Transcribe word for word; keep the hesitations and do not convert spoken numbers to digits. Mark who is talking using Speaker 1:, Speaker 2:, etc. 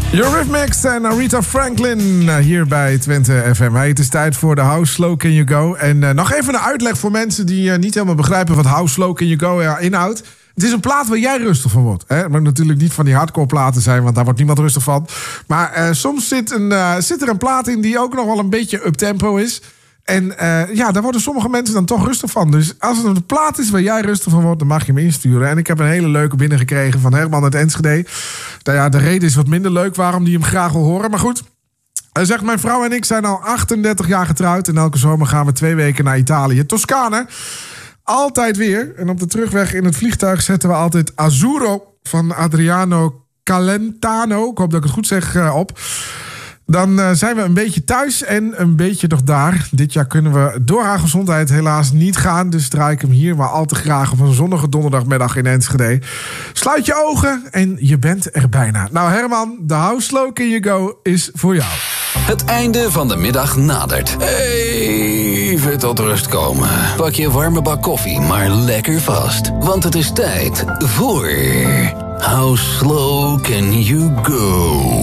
Speaker 1: Eurythmics en Aretha Franklin hier bij Twente F M. Hey, het is tijd voor de How Slow Can You Go. En uh, nog even een uitleg voor mensen die uh, niet helemaal begrijpen wat How Slow Can You Go uh, inhoudt. Het is een plaat waar jij rustig van wordt. Hè? Het moet natuurlijk niet van die hardcore platen zijn, want daar wordt niemand rustig van. Maar uh, soms zit, een, uh, zit er een plaat in die ook nog wel een beetje uptempo is. En uh, ja, daar worden sommige mensen dan toch rustig van. Dus als het een plaat is waar jij rustig van wordt, dan mag je hem insturen. En ik heb een hele leuke binnengekregen van Herman uit Enschede. Nou ja, de reden is wat minder leuk waarom die hem graag wil horen. Maar goed, hij zegt, mijn vrouw en ik zijn al achtendertig jaar getrouwd. En elke zomer gaan we twee weken naar Italië. Toscane. Altijd weer. En op de terugweg in het vliegtuig zetten we altijd Azzurro van Adriano Calentano. Ik hoop dat ik het goed zeg uh, op. Dan uh, zijn we een beetje thuis en een beetje nog daar. Dit jaar kunnen we door haar gezondheid helaas niet gaan. Dus draai ik hem hier maar al te graag op een zonnige donderdagmiddag in Enschede. Sluit je ogen en je bent er bijna. Nou Herman, de How Slow Can You Go is voor jou.
Speaker 2: Het einde van de middag nadert. Even tot rust komen. Pak je warme bak koffie, maar lekker vast. Want het is tijd voor How Slow Can You Go.